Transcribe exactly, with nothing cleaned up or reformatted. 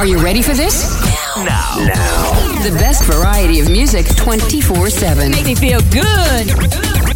Are you ready for this? Now. Now. The best variety of music twenty-four seven. Make me feel good.